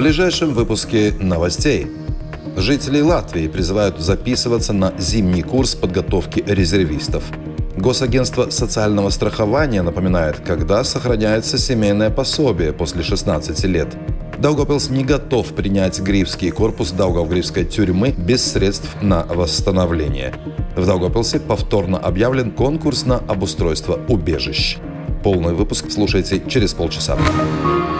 ближайшем выпуске новостей. Жителей Латвии призывают записываться на зимний курс подготовки резервистов. Госагентство социального страхования напоминает, когда сохраняется семейное пособие после 16 лет. Даугавпилс не готов принять Грифский корпус Даугавгрифской тюрьмы без средств на восстановление. В Даугавпилсе повторно объявлен конкурс на обустройство убежищ. Полный выпуск слушайте через полчаса.